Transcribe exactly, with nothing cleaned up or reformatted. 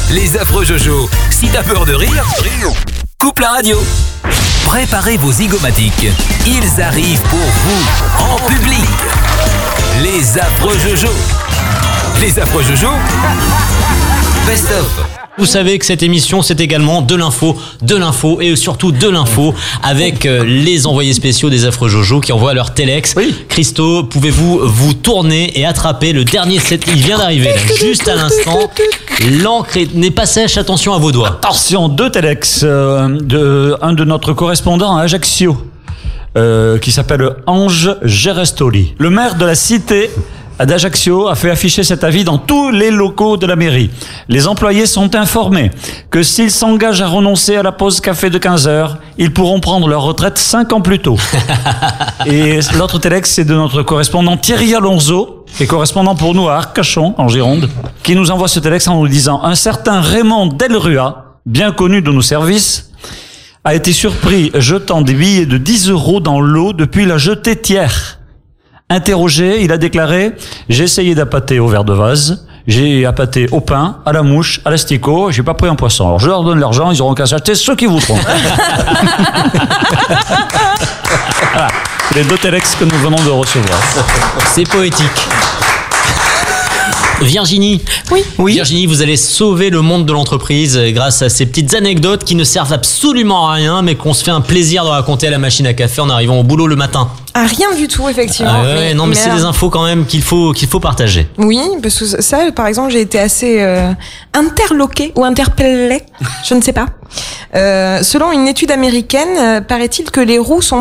Les affreux Jojo. Si t'as peur de rire, coupe la radio. Préparez vos zygomatiques. Ils arrivent pour vous, en public. Les affreux Jojo. Les affreux Jojo. Best of. Vous savez que cette émission, c'est également de l'info, de l'info et surtout de l'info avec euh, les envoyés spéciaux des affreux Jojo qui envoient leur téléx. Oui. Christo, pouvez-vous vous tourner et attraper le dernier set? Il vient d'arriver, là, juste à l'instant. L'encre est- n'est pas sèche, attention à vos doigts. Attention, deux téléx, euh, de, un de notre correspondant à Ajaccio, euh, qui s'appelle Ange Gerestoli. Le maire de la cité d'Ajaccio a fait afficher cet avis dans tous les locaux de la mairie. Les employés sont informés que s'ils s'engagent à renoncer à la pause café de quinze heures, ils pourront prendre leur retraite cinq ans plus tôt. Et l'autre téléx, c'est de notre correspondant Thierry Alonso, qui est correspondant pour nous à Arcachon, en Gironde, qui nous envoie ce téléx en nous disant « Un certain Raymond Delrua, bien connu de nos services, a été surpris jetant des billets de dix euros dans l'eau depuis la jetée tiers. Interrogé, il a déclaré « J'ai essayé d'appâter au verre de vase, j'ai appâté au pain, à la mouche, à l'asticot, j'ai pas pris un poisson. Alors je leur donne l'argent, ils auront qu'à s'acheter ce qu'ils voudront. » Voilà, c'est les deux téléx que nous venons de recevoir. C'est poétique. Virginie. Oui. Oui. Virginie, vous allez sauver le monde de l'entreprise grâce à ces petites anecdotes qui ne servent absolument à rien, mais qu'on se fait un plaisir de raconter à la machine à café en arrivant au boulot le matin. Ah, rien du tout, effectivement. Ah ouais, non, mais, c'est alors- des infos quand même qu'il faut, qu'il faut partager. Oui, parce que ça, par exemple, j'ai été assez euh, interloquée ou interpellée, je ne sais pas. Euh, selon une étude américaine, euh, paraît-il que les roues sont